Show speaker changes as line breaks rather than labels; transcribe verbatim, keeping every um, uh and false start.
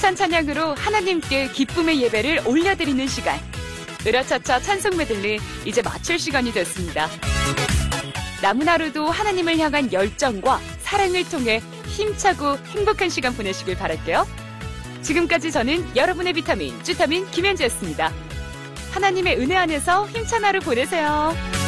힘찬 찬양으로 하나님께 기쁨의 예배를 올려드리는 시간. 으라차차 찬송 메들리 이제 마칠 시간이 됐습니다. 남은 하루도 하나님을 향한 열정과 사랑을 통해 힘차고 행복한 시간 보내시길 바랄게요. 지금까지 저는 여러분의 비타민, 쭈타민 김현지였습니다. 하나님의 은혜 안에서 힘찬 하루 보내세요.